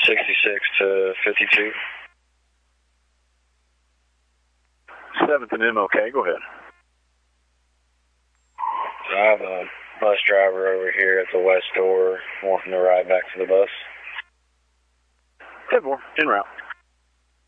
66 to 52. 7th and MLK, go ahead. So I have a bus driver over here at the west door wanting to ride back to the bus. 10-4, en route.